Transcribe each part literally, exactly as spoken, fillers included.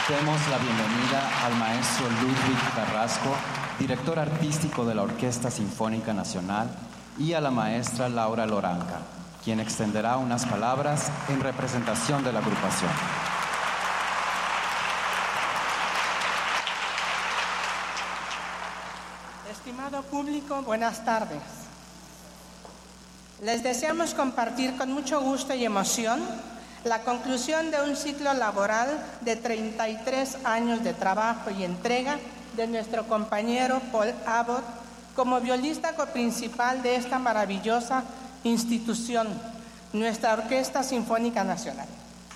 Demos la bienvenida al maestro Ludwig Carrasco, director artístico de la Orquesta Sinfónica Nacional, y a la maestra Laura Loranca, quien extenderá unas palabras en representación de la agrupación. Estimado público, buenas tardes. Les deseamos compartir con mucho gusto y emoción la conclusión de un ciclo laboral de treinta y tres años de trabajo y entrega de nuestro compañero Paul Abbott como violista coprincipal de esta maravillosa institución, nuestra Orquesta Sinfónica Nacional.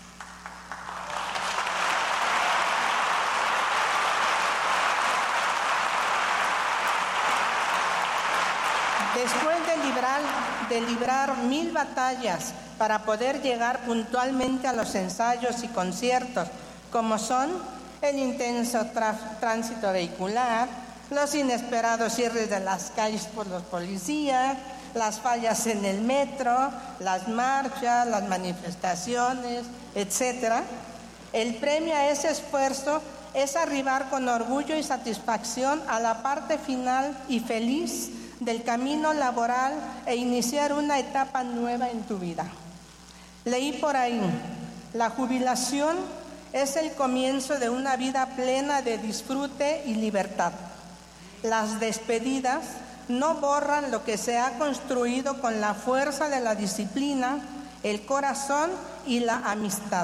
Después de librar, de librar mil batallas para poder llegar puntualmente a los ensayos y conciertos, como son el intenso tránsito vehicular, los inesperados cierres de las calles por los policías, las fallas en el metro, las marchas, las manifestaciones, etcétera. El premio a ese esfuerzo es arribar con orgullo y satisfacción a la parte final y feliz del camino laboral e iniciar una etapa nueva en tu vida. Leí por ahí, la jubilación es el comienzo de una vida plena de disfrute y libertad. Las despedidas no borran lo que se ha construido con la fuerza de la disciplina, el corazón y la amistad.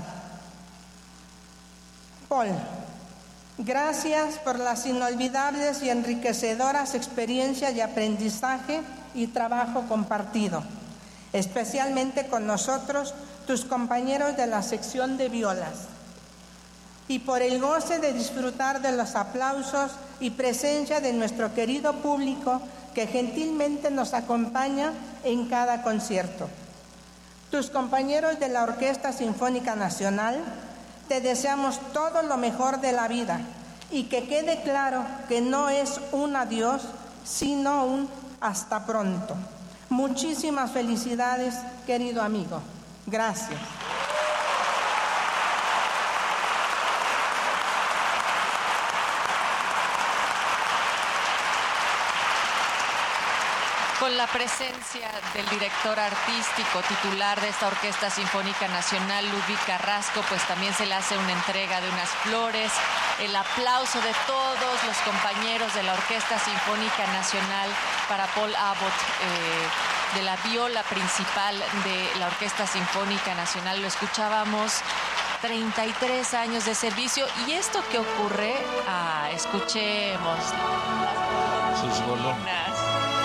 Paul, gracias por las inolvidables y enriquecedoras experiencias de aprendizaje y trabajo compartido, especialmente con nosotros, tus compañeros de la sección de violas, y por el goce de disfrutar de los aplausos y presencia de nuestro querido público que gentilmente nos acompaña en cada concierto. Tus compañeros de la Orquesta Sinfónica Nacional, te deseamos todo lo mejor de la vida y que quede claro que no es un adiós, sino un hasta pronto. Muchísimas felicidades, querido amigo. Gracias. Con la presencia del director artístico titular de esta Orquesta Sinfónica Nacional, Ludwig Carrasco, pues también se le hace una entrega de unas flores, el aplauso de todos los compañeros de la Orquesta Sinfónica Nacional para Paul Abbott, eh, de la viola principal de la Orquesta Sinfónica Nacional. Lo escuchábamos, treinta y tres años de servicio. ¿Y esto qué ocurre? Ah, escuchemos. Sus golondrinas.